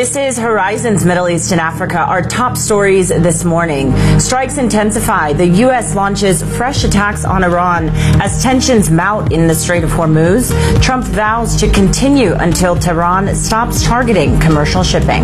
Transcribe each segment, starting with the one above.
This is Horizon's Middle East and Africa. Our top stories this morning. Strikes intensify. The U.S. launches fresh attacks on Iran as tensions mount in the Strait of Hormuz. Trump vows to continue until Tehran stops targeting commercial shipping.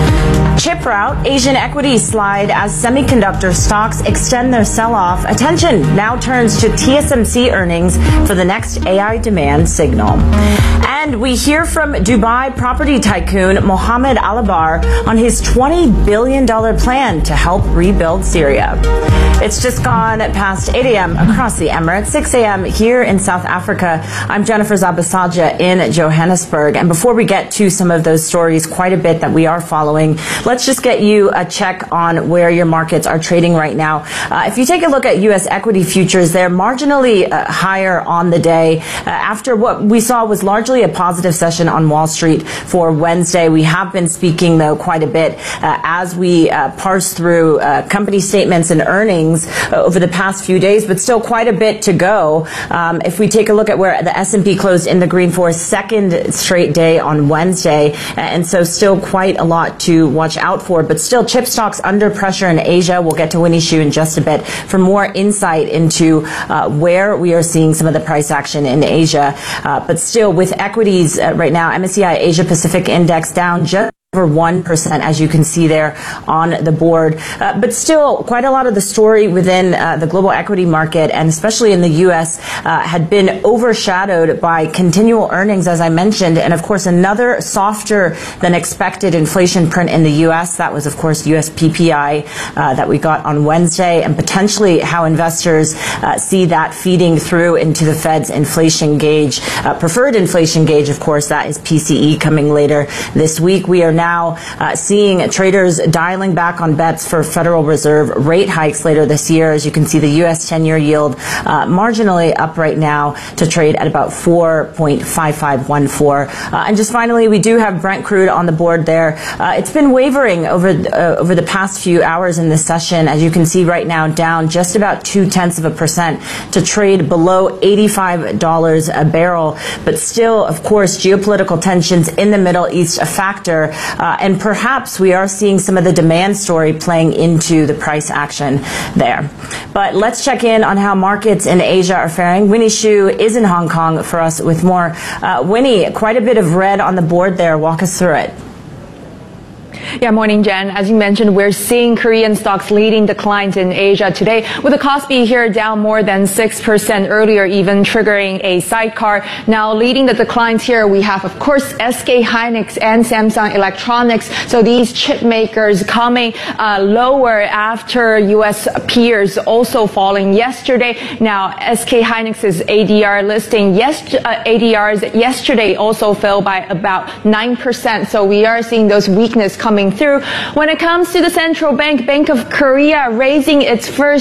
Chip rout, Asian equities slide as semiconductor stocks extend their sell-off. Attention now turns to TSMC earnings for the next AI demand signal. And we hear from Dubai property tycoon Mohammed Al-Abar on his $20 billion plan to help rebuild Syria. It's just gone past 8 a.m. across the Emirates, 6 a.m. here in South Africa. I'm Jennifer Zabasaja in Johannesburg. And before we get to some of those stories, quite a bit that we are following, let's just get you a check on where your markets are trading right now. If you take a look at U.S. equity futures, they're marginally higher on the day after what we saw was largely a positive session on Wall Street for Wednesday. We have been speaking, though, quite a bit as we parse through company statements and earnings over the past few days, but still quite a bit to go. If we take a look at where the S&P closed in the green for a second straight day on Wednesday, and so still quite a lot to watch out for, but still chip stocks under pressure in Asia. We'll get to Winnie Xu in just a bit for more insight into where we are seeing some of the price action in Asia. But still with equities right now, MSCI Asia Pacific Index down just over 1%, as you can see there on the board. But still, quite a lot of the story within the global equity market, and especially in the U.S., had been overshadowed by continual earnings, as I mentioned, and of course another softer than expected inflation print in the U.S. That was, of course, U.S. PPI that we got on Wednesday, and potentially how investors see that feeding through into the Fed's inflation gauge, preferred inflation gauge, of course, that is PCE coming later this week. We are now seeing traders dialing back on bets for Federal Reserve rate hikes later this year. As you can see, the U.S. 10-year yield marginally up right now to trade at about 4.5514. And just finally, we do have Brent crude on the board there. It's been wavering over the past few hours in this session. As you can see right now, down just about 0.2% to trade below $85 a barrel. But still, of course, geopolitical tensions in the Middle East a factor. And perhaps we are seeing some of the demand story playing into the price action there. But let's check in on how markets in Asia are faring. Winnie Xu is in Hong Kong for us with more. Winnie, quite a bit of red on the board there. Walk us through it. Yeah, morning, Jen. As you mentioned, we're seeing Korean stocks leading declines in Asia today, with the Kospi here down more than 6% earlier, even triggering a sidecar. Now, leading the declines here, we have, of course, SK Hynix and Samsung Electronics. So these chip makers coming lower after U.S. peers also falling yesterday. Now, SK Hynix's ADR listing, ADRs yesterday also fell by about 9%. So we are seeing those weakness coming through. When it comes to the central bank, Bank of Korea raising rates for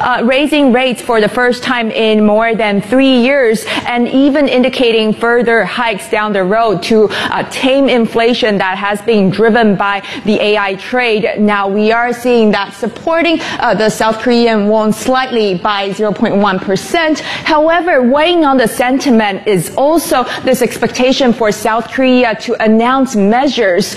the first time in more than 3 years, and even indicating further hikes down the road to tame inflation that has been driven by the AI trade. Now we are seeing that supporting the South Korean won slightly by 0.1%. However, weighing on the sentiment is also this expectation for South Korea to announce measures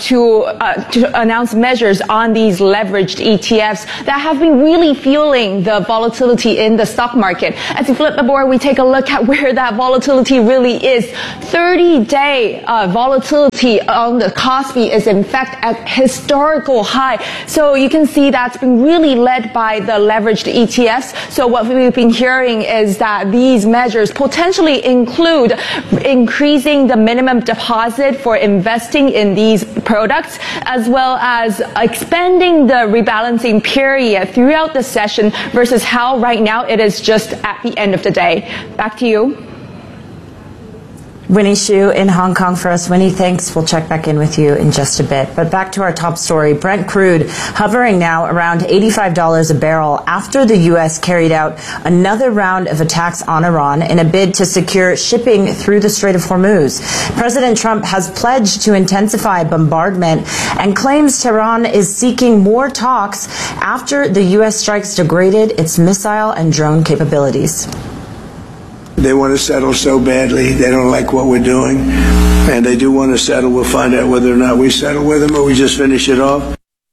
on these leveraged ETFs that have been really fueling the volatility in the stock market. As we flip the board, we take a look at where that volatility really is. 30-day volatility on the Kospi is in fact at historical high. So you can see that's been really led by the leveraged ETFs. So what we've been hearing is that these measures potentially include increasing the minimum deposit for investing in these products, as well as expanding the rebalancing period throughout the session versus how right now it is just at the end of the day. Back to you. Winnie Xu in Hong Kong for us. Winnie, thanks. We'll check back in with you in just a bit. But back to our top story. Brent crude hovering now around $85 a barrel after the U.S. carried out another round of attacks on Iran in a bid to secure shipping through the Strait of Hormuz. President Trump has pledged to intensify bombardment and claims Tehran is seeking more talks after the U.S. strikes degraded its missile and drone capabilities. They want to settle so badly. They don't like what we're doing. And they do want to settle. We'll find out whether or not we settle with them or we just finish it off.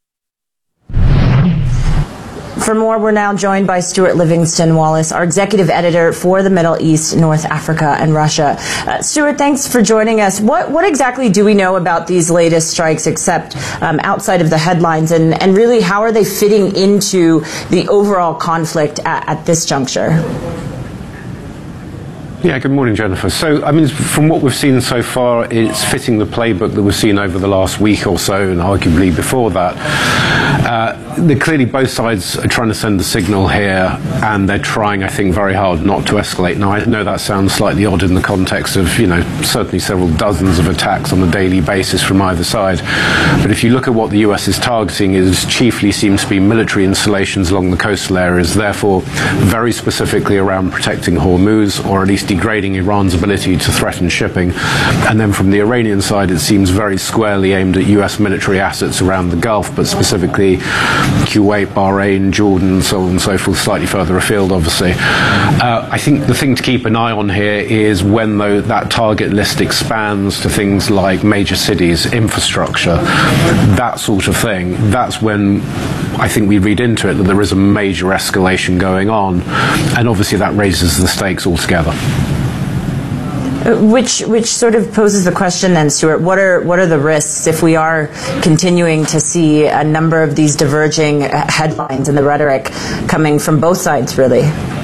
For more, we're now joined by Stuart Livingston Wallace, our executive editor for the Middle East, North Africa, and Russia. Stuart, thanks for joining us. What exactly do we know about these latest strikes, except outside of the headlines, and really how are they fitting into the overall conflict at this juncture? Yeah, good morning, Jennifer. So, I mean, from what we've seen so far, it's fitting the playbook that we've seen over the last week or so, and arguably before that. Clearly, both sides are trying to send a signal here, and they're trying, I think, very hard not to escalate. Now, I know that sounds slightly odd in the context of, certainly several dozens of attacks on a daily basis from either side. But if you look at what the US is targeting, it chiefly seems to be military installations along the coastal areas, therefore very specifically around protecting Hormuz, or at least degrading Iran's ability to threaten shipping. And then from the Iranian side, it seems very squarely aimed at US military assets around the Gulf, but specifically Kuwait, Bahrain, Jordan, so on and so forth, slightly further afield, obviously. I think the thing to keep an eye on here is when that target list expands to things like major cities, infrastructure, that sort of thing. That's when I think we read into it that there is a major escalation going on, and obviously that raises the stakes altogether. Which sort of poses the question then, Stuart, what are the risks if we are continuing to see a number of these diverging headlines and the rhetoric coming from both sides, really?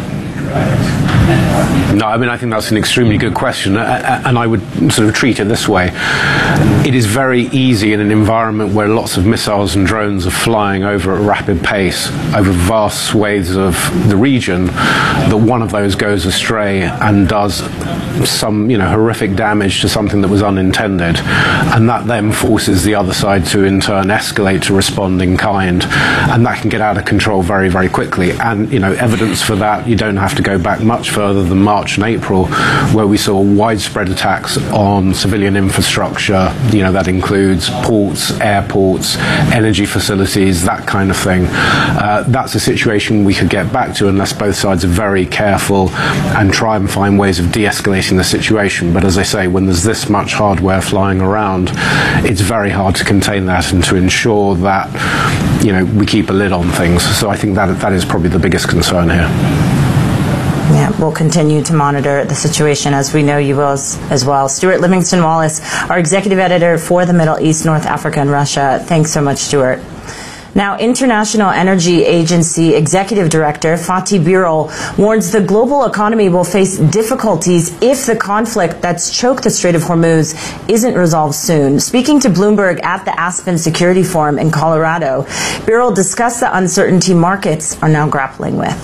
No, I mean, I think that's an extremely good question, and I would sort of treat it this way. It is very easy in an environment where lots of missiles and drones are flying over at a rapid pace over vast swathes of the region, that one of those goes astray and does some, horrific damage to something that was unintended, and that then forces the other side to in turn escalate to respond in kind, and that can get out of control very, very quickly. And evidence for that, you don't have to go back much further than March and April, where we saw widespread attacks on civilian infrastructure. That includes ports, airports, energy facilities, that kind of thing. That's a situation we could get back to unless both sides are very careful and try and find ways of de-escalating the situation. But as I say, when there's this much hardware flying around, it's very hard to contain that and to ensure that we keep a lid on things. So I think that is probably the biggest concern here. Yeah, we'll continue to monitor the situation, as we know you will as well. Stuart Livingston Wallace, our executive editor for the Middle East, North Africa, and Russia. Thanks so much, Stuart. Now, International Energy Agency Executive Director Fatih Birol warns the global economy will face difficulties if the conflict that's choked the Strait of Hormuz isn't resolved soon. Speaking to Bloomberg at the Aspen Security Forum in Colorado, Birol discussed the uncertainty markets are now grappling with.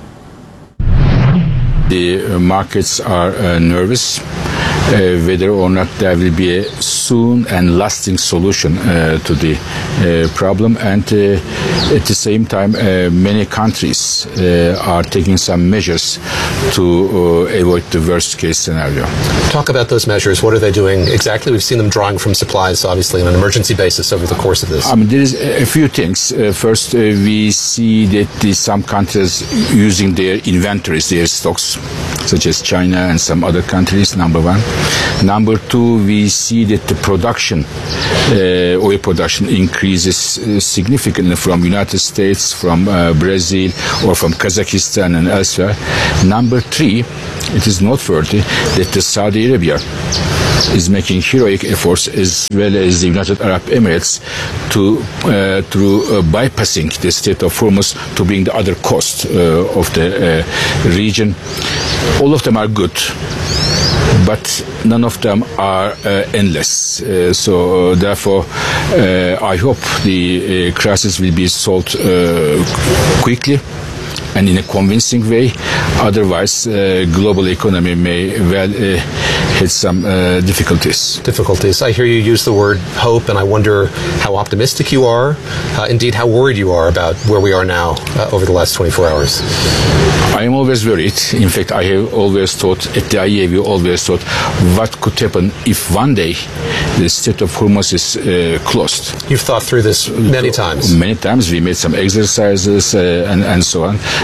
The markets are nervous whether or not there will be a soon and lasting solution to the problem, and at the same time many countries are taking some measures to avoid the worst case scenario. Talk about those measures. What are they doing exactly? We've seen them drawing from supplies, obviously, on an emergency basis over the course of this. There is a few things. First, we see that some countries using their inventories, their stocks, such as China and some other countries, number one. Number two, we see that the production, oil production increases significantly from United States, from Brazil, or from Kazakhstan and elsewhere. Number three, it is noteworthy that the Saudi Arabia is making heroic efforts, as well as the United Arab Emirates, through bypassing the Strait of Hormuz to bring the other coast of the region. All of them are good, but none of them are endless. So therefore, I hope the crisis will be solved quickly and in a convincing way. Otherwise, global economy may well hit some difficulties. I hear you use the word hope, and I wonder how optimistic you are, indeed how worried you are about where we are now over the last 24 hours. I am always worried. In fact, I have always thought, at the IEA, we always thought, what could happen if one day the Strait of Hormuz is closed? You've thought through this many times. Many times. We made some exercises and so on.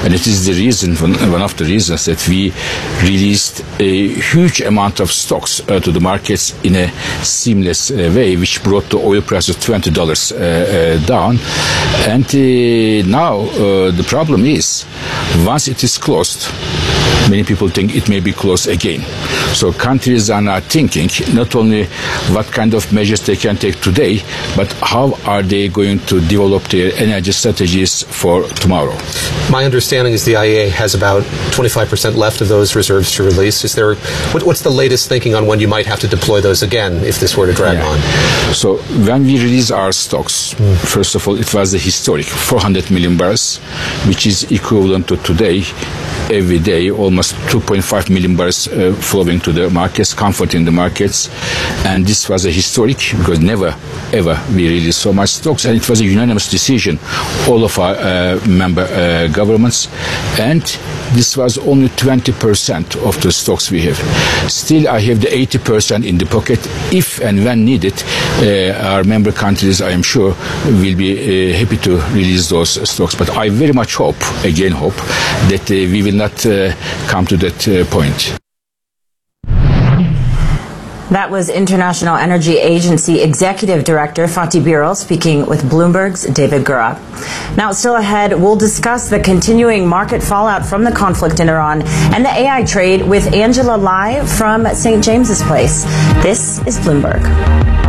And it is the reason, one of the reasons that we released a huge amount of stocks to the markets in a seamless way, which brought the oil price of $20 down. And now the problem is, once it is closed, many people think it may be closed again. So countries are now thinking not only what kind of measures they can take today, but how are they going to develop their energy strategies for tomorrow. My understanding is the IEA has about 25% left of those reserves to release. Is there, what's the latest thinking on when you might have to deploy those again if this were to drag on? So when we release our stocks, first of all, it was a historic 400 million barrels, which is equivalent to today, every day, almost 2.5 million barrels flowing to the markets, comforting the markets. And this was a historic because never, ever we released so much stocks. And it was a unanimous decision, all of our member governments. And this was only 20% of the stocks we have. Still, I have the 80% in the pocket. If and when needed, our member countries, I am sure, will be happy to release those stocks. But I very much hope, again hope, that we will not come to that point. That was International Energy Agency Executive Director Fatih Birol speaking with Bloomberg's David Gura. Now, still ahead, we'll discuss the continuing market fallout from the conflict in Iran and the AI trade with Angela Lai from St. James's Place. This is Bloomberg.